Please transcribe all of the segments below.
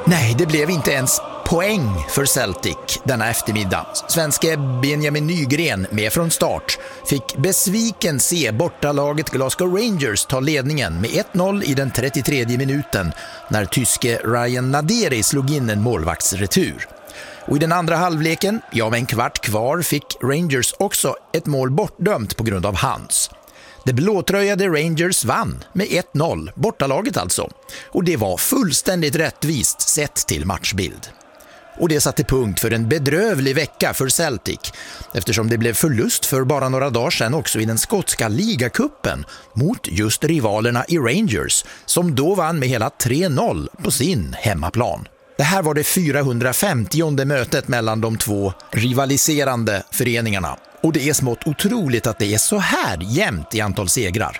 Nej, det blev inte ens poäng för Celtic denna eftermiddag. Svenske Benjamin Nygren med från start fick besviken se bortalaget Glasgow Rangers ta ledningen med 1-0 i den 33 minuten när tyske Ryan Naderi slog in en målvaktsretur. Och i den andra halvleken, med en kvart kvar, fick Rangers också ett mål bortdömt på grund av hands. Det blåtröjade Rangers vann med 1-0, bortalaget alltså. Och det var fullständigt rättvist sett till matchbild. Och det satte punkt för en bedrövlig vecka för Celtic, eftersom det blev förlust för bara några dagar sedan också i den skotska ligacupen mot just rivalerna i Rangers, som då vann med hela 3-0 på sin hemmaplan. Det här var det 450:e mötet mellan de två rivaliserande föreningarna. Och det är smått otroligt att det är så här jämnt i antal segrar.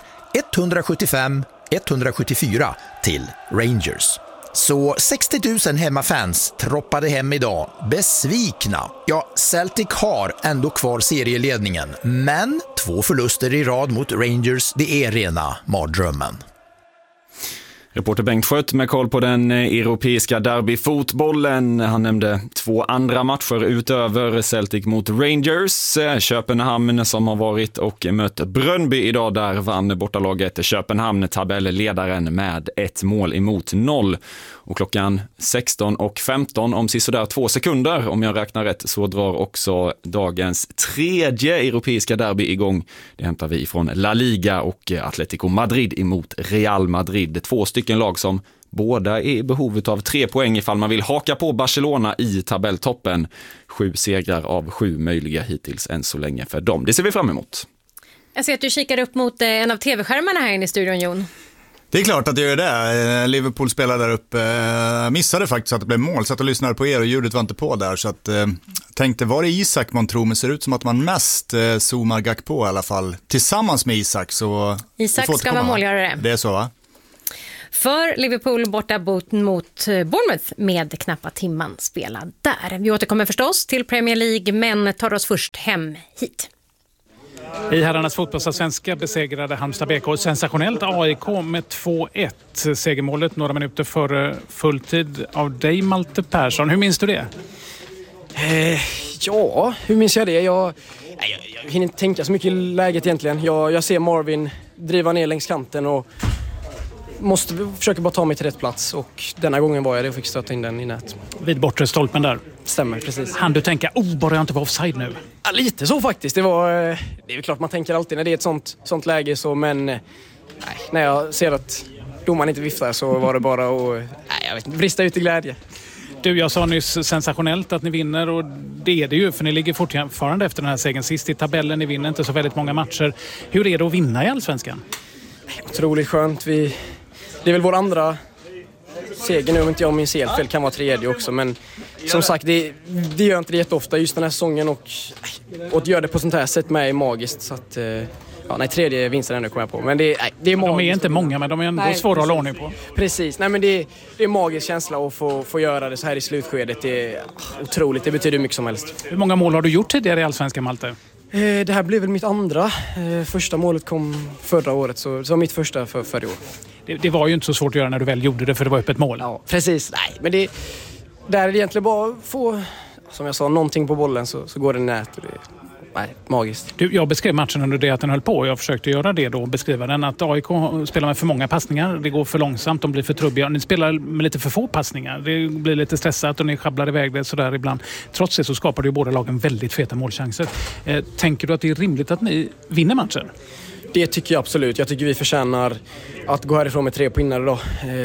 175-174 till Rangers. Så 60 000 hemmafans troppade hem idag, besvikna. Celtic har ändå kvar serieledningen, men 2 förluster i rad mot Rangers, det är rena mardrömmen. Reporter Bengt Skött med koll på den europeiska derbyfotbollen. Han nämnde 2 andra matcher utöver Celtic mot Rangers. Köpenhamn som har varit och mött Brøndby idag, där vann bortalaget Köpenhamn tabelledaren med 1 mål emot 0. Och klockan 16:15 om sådär 2 sekunder, om jag räknar rätt, så drar också dagens 3:e europeiska derby igång. Det hämtar vi från La Liga och Atletico Madrid emot Real Madrid. 2 stycken lag som båda är i behovet av 3 poäng ifall man vill haka på Barcelona i tabelltoppen. 7 segrar av 7 möjliga hittills än så länge för dem. Det ser vi fram emot. Jag ser att du kikar upp mot en av tv-skärmarna här inne i studion, Jon. Det är klart att jag gör det. Liverpool spelar där uppe. Missade faktiskt att det blev mål. Satt och lyssnade på er och ljudet var inte på där. Så att, tänkte, var det Isak man tror? Men ser ut som att man mest zoomar Gak på i alla fall. Tillsammans med Isak. Så Isak ska vara målgörare. Det är så, va? För Liverpool borta mot Bournemouth med knappa timman spelad där. Vi återkommer förstås till Premier League, men tar oss först hem hit. I herrarnas fotbollsallsvenska besegrade Halmstad BK sensationellt AIK med 2-1. Segermålet några minuter före fulltid av dig, Malte Persson. Hur minns du det? Hur minns jag det? Jag hinner inte tänka så mycket i läget egentligen. Jag ser Marvin driva ner längs kanten och måste försöka bara ta mig till rätt plats. Och denna gången var jag det och fick stöta in den i nät. Vid bortre stolpen där? Stämmer, precis. Han du tänka, bara jag inte var offside nu? Ja, lite så faktiskt. Det är väl klart man tänker alltid när det är ett sånt läge så, men när jag ser att domaren inte viftar så var det bara att brista ut i glädje. Du, jag sa nyss sensationellt att ni vinner, och det är det ju, för ni ligger fortfarande efter den här segern sist i tabellen. Ni vinner inte så väldigt många matcher. Hur är det att vinna i Allsvenskan? Otroligt skönt. Det är väl vår andra seger nu, om inte jag minns helt fel, kan vara 3:e också, men som sagt, det gör inte det jätteofta just den här säsongen, och att göra det på sånt här sätt med är magiskt, så att 3:e vinsten ändå kommer jag på, men det är magiskt. De är inte många, men de är ändå svåra att hålla ordning på. Precis, men det är en magisk känsla att få göra det så här i slutskedet. Det är otroligt, det betyder mycket som helst. Hur många mål har du gjort tidigare i Allsvenskan, Malte? Det här blev väl mitt andra. Första målet kom förra året, så det var mitt första för i år. Det var ju inte så svårt att göra när du väl gjorde det, för det var öppet mål. Ja, precis. Nej, men där är det egentligen bara att få, som jag sa, någonting på bollen så går det nät. Och magiskt. Jag beskrev matchen under det att den höll på, och jag försökte göra det då, beskriva den, att AIK spelar med för många passningar, det går för långsamt, de blir för trubbiga, ni spelar med lite för få passningar, det blir lite stressat och ni sjabblar iväg det sådär ibland. Trots det så skapar det ju båda lagen väldigt feta målchanser. Tänker du att det är rimligt att ni vinner matchen? Det tycker jag absolut. Jag tycker vi förtjänar att gå härifrån med 3 pinnar idag.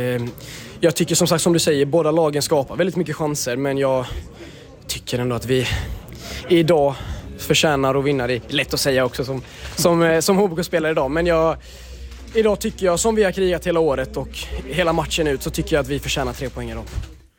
Jag tycker som sagt, som du säger, båda lagen skapar väldigt mycket chanser, men jag tycker ändå att vi idag förtjänar att vinna. Det är lätt att säga också som HBK-spelare idag, men idag tycker jag, som vi har krigat hela året och hela matchen ut, så tycker jag att vi förtjänar 3 poäng idag.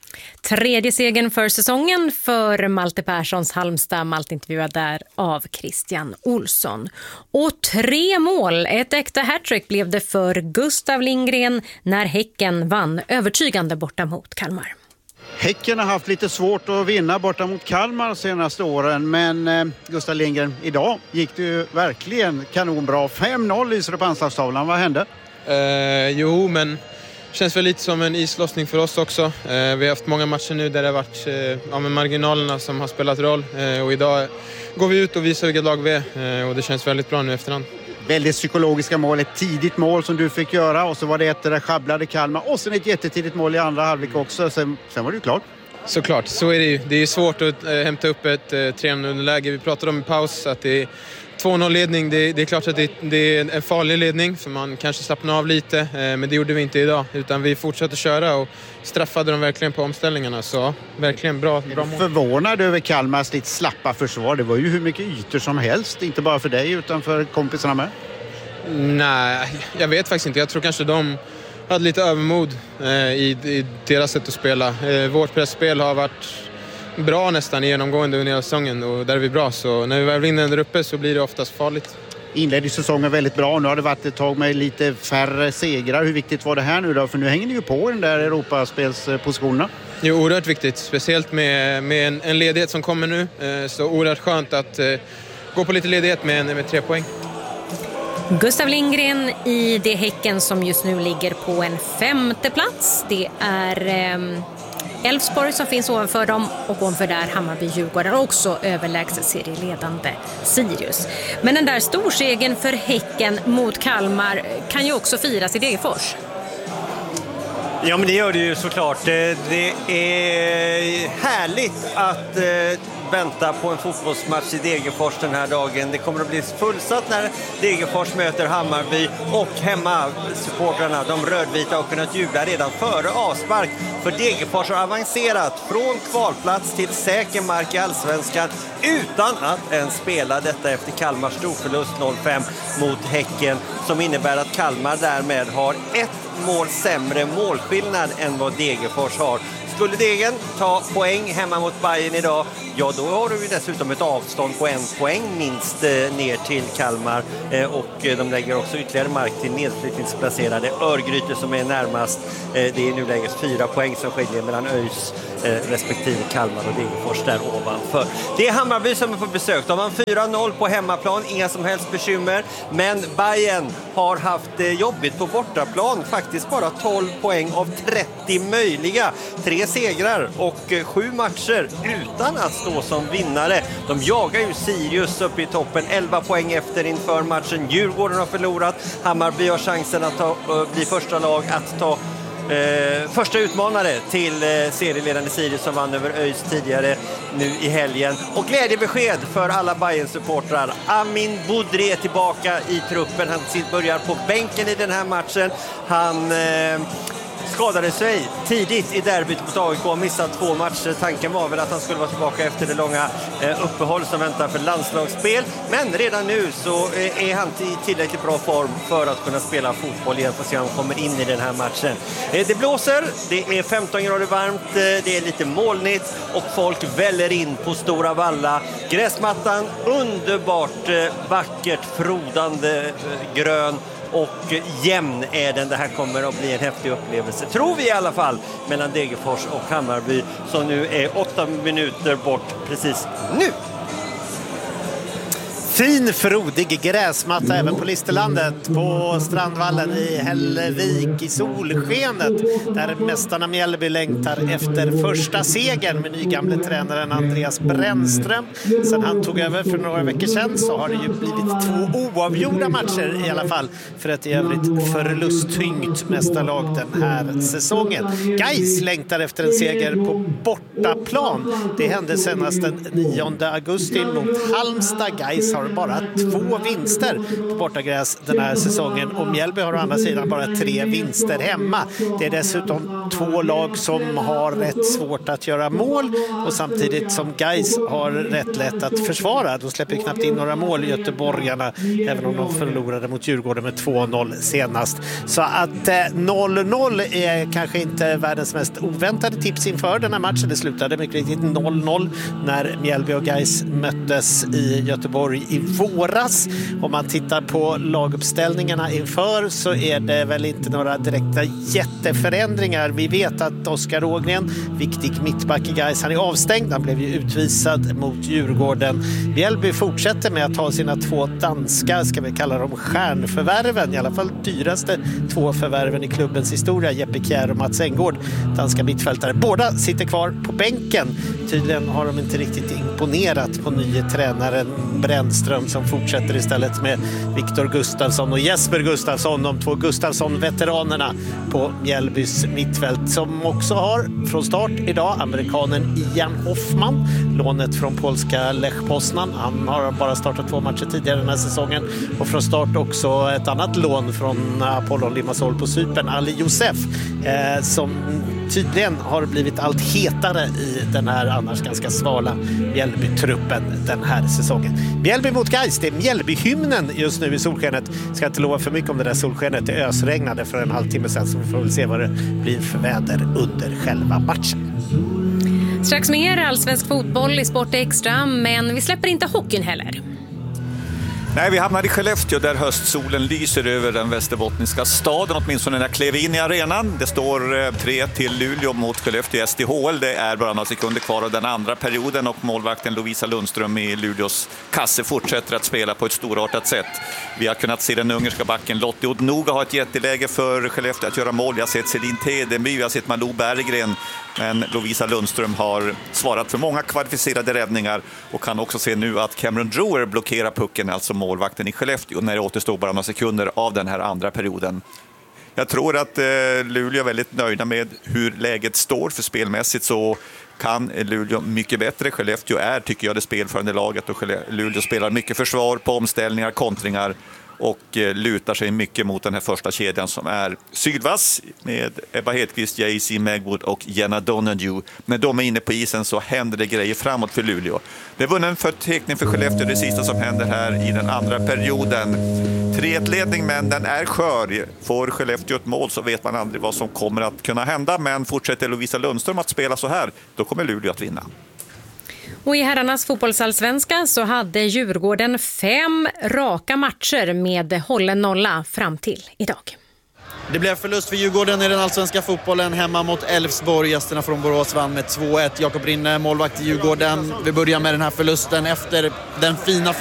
3:e segern för säsongen för Malte Perssons Halmstad. Malte intervjuad där av Christian Olsson. Och 3 mål, ett äkta hattrick blev det för Gustav Lindgren när Häcken vann övertygande borta mot Kalmar. Häcken har haft lite svårt att vinna borta mot Kalmar senaste åren, men Gustav Lindgren, idag gick det ju verkligen kanonbra. 5-0 lyser det på anslagstavlan. Vad hände? Men känns väl lite som en islossning för oss också. Vi har haft många matcher nu där det har varit med marginalerna som har spelat roll. Och idag går vi ut och visar vilket lag vi är. Och det känns väldigt bra nu efterhand. Väldigt psykologiska mål, ett tidigt mål som du fick göra och så var det ett där sjabblade Kalmar och sen ett jättetidigt mål i andra halvlek också. Sen var det ju klart. Såklart, så är det ju. Det är svårt att hämta upp ett 3-0-läge. Vi pratade om i paus att det är 2-0-ledning. Det är klart att det är en farlig ledning för man kanske slappnar av lite. Men det gjorde vi inte idag utan vi fortsatte köra och straffade dem verkligen på omställningarna. Så verkligen bra mål. Förvånad över Kalmars lite slappa försvar. Det var ju hur mycket ytor som helst. Inte bara för dig utan för kompisarna med. Nej, jag vet faktiskt inte. Jag tror kanske de hade lite övermod i deras sätt att spela. Vårt pressspel har varit bra nästan genomgående under hela säsongen och där är vi bra. Så när vi väl vinner där uppe så blir det oftast farligt. Inledde säsongen väldigt bra. Nu har det varit ett tag med lite färre segrar. Hur viktigt var det här nu då? För nu hänger ni ju på den där Europaspelspositionerna. Jo, oerhört viktigt. Speciellt med en ledighet som kommer nu. Så oerhört skönt att gå på lite ledighet med 3 poäng. Gustav Lindgren i det Häcken som just nu ligger på en 5:e plats. Det är Elfsborg som finns ovanför dem och ovanför där Hammarby-Djurgården och också överlägset serieledande Sirius. Men den där storsegen för Häcken mot Kalmar kan ju också firas i Degerfors. Ja, men det gör det ju såklart. Det är härligt att vänta på en fotbollsmatch i Degerfors den här dagen. Det kommer att bli fullsatt när Degerfors möter Hammarby och hemmasupportrarna, de rödvita, har kunnat jubla redan före avspark. För Degerfors har avancerat från kvalplats till säker mark i Allsvenskan utan att ens spela detta efter Kalmars storförlust 0-5 mot Häcken, som innebär att Kalmar därmed har ett mål sämre målskillnad än vad Degerfors har. Skulle Degen ta poäng hemma mot Bayern idag, ja då har du ju dessutom ett avstånd på 1 poäng minst ner till Kalmar. Och de lägger också ytterligare mark till nedflyttningsplacerade Örgryte som är närmast. Det är nu läggs 4 poäng som skiljer mellan ÖIS respektive Kalmar och Degerfors där ovanför. Det är Hammarby som är på besök. De har 4-0 på hemmaplan, inga som helst bekymmer. Men Bayern har haft jobbigt på bortaplan. Faktiskt bara 12 poäng av 30 möjliga. 3 segrar och 7 matcher utan att stå som vinnare. De jagar ju Sirius upp i toppen, 11 poäng efter inför matchen. Djurgården har förlorat. Hammarby har chansen att bli första lag att ta första utmanare till serieledande Sirius som vann över ÖIS tidigare nu i helgen. Och glädjebesked för alla Bayern-supportrar. Amin Boudry är tillbaka i truppen. Han börjar på bänken i den här matchen. Han skadade sig tidigt i derbyt mot AIK och missat 2 matcher. Tanken var väl att han skulle vara tillbaka efter det långa uppehåll som väntar för landslagsspel. Men redan nu så är han i tillräckligt bra form för att kunna spela fotboll igen, för att se om han kommer in i den här matchen. Det blåser, det är 15 grader varmt, det är lite molnigt och folk väller in på Stora Valla. Gräsmattan underbart vackert, frodande grön. Och jämn är den. Det här kommer att bli en häftig upplevelse, tror vi i alla fall, mellan Degerfors och Hammarby som nu är 8 minuter bort precis nu. Fin, frodig gräsmatta även på Listerlandet, på Strandvallen i Hällevik i solskenet, där mästarna Mjällby längtar efter första segern med nygamle tränaren Andreas Brännström. Sen han tog över för några veckor sedan så har det ju blivit 2 oavgjorda matcher i alla fall för ett i övrigt förlusttyngt mästarlag den här säsongen. Gais längtar efter en seger på bortaplan. Det hände senast den 9 augusti mot Halmstad. Gais har bara 2 vinster på bortagräs den här säsongen och Mjällby har å andra sidan bara 3 vinster hemma. Det är dessutom 2 lag som har rätt svårt att göra mål och samtidigt som Gais har rätt lätt att försvara. De släpper knappt in några mål, göteborgarna, även om de förlorade mot Djurgården med 2-0 senast. Så att 0-0 är kanske inte världens mest oväntade tips inför den här matchen. Det slutade mycket riktigt 0-0 när Mjällby och Gais möttes i Göteborg i våras. Om man tittar på laguppställningarna inför så är det väl inte några direkta jätteförändringar. Vi vet att Oskar Ågren, viktig mittback i Gais, han är avstängd. Han blev ju utvisad mot Djurgården. Mjällby fortsätter med att ta sina 2 danska, ska vi kalla dem stjärnförvärven, i alla fall dyraste 2 förvärven i klubbens historia, Jeppe Kjær och Mats Engård, danska mittfältare. Båda sitter kvar på bänken. Tydligen har de inte riktigt imponerat på nye tränaren Brännström, som fortsätter istället med Viktor Gustafsson och Jesper Gustafsson, de 2 Gustafsson-veteranerna på Mjällbys mittfält, som också har från start idag amerikanen Ian Hoffman, lånet från polska Lech Poznan. Han har bara startat 2 matcher tidigare den här säsongen, och från start också ett annat lån från Apollon Limassol på Cypern, Ali Youssef, som tydligen har blivit allt hetare i den här annars ganska svala Mjällby-truppen den här säsongen. Mjällby mot Gais, det är Mjällby-hymnen just nu i solskenet. Ska inte lova för mycket om det där solskenet. Det ösregnade för en halvtimme sedan, så vi får väl se vad det blir för väder under själva matchen. Strax mer allsvensk fotboll i Sport Extra, men vi släpper inte hockeyn heller. Nej, vi hamnar i Skellefteå där höstsolen lyser över den västerbottniska staden, åtminstone när jag klev in i arenan. Det står 3 till Luleå mot Skellefteå SDHL. Det är bara några sekunder kvar av den andra perioden, och målvakten Lovisa Lundström i Luleås kasse fortsätter att spela på ett storartat sätt. Vi har kunnat se den ungerska backen Lottie Odnoga ha ett jätteläge för Skellefteå att göra mål. Jag har sett Selin Tedemy, jag har sett Malou Berggren, men Lovisa Lundström har svarat för många kvalificerade räddningar och kan också se nu att Cameron Drewer blockerar pucken, alltså målvakten i Skellefteå, när det återstår bara några sekunder av den här andra perioden. Jag tror att Luleå är väldigt nöjda med hur läget står, för spelmässigt så kan Luleå mycket bättre. Skellefteå är, tycker jag, det spelförande laget, och Luleå spelar mycket försvar på omställningar, kontringar, och lutar sig mycket mot den här första kedjan som är sydvass med Ebba Hedqvist, JC Megwood och Jenna Donahue. När de är inne på isen så händer det grejer framåt för Luleå. Det var en förteckning för Skellefteå, det sista som händer här i den andra perioden. 3-1-ledning, men den är skör. Får Skellefteå ett mål så vet man aldrig vad som kommer att kunna hända, men fortsätter Lovisa Lundström att spela så här, då kommer Luleå att vinna. Och i herrarnas fotbollsallsvenska så hade Djurgården 5 raka matcher med hållen nolla fram till idag. Det blev förlust för Djurgården i den allsvenska fotbollen hemma mot Elfsborg. Gästerna från Borås vann med 2-1. Jakob Rinne, målvakt i Djurgården. Vi börjar med den här förlusten efter den fina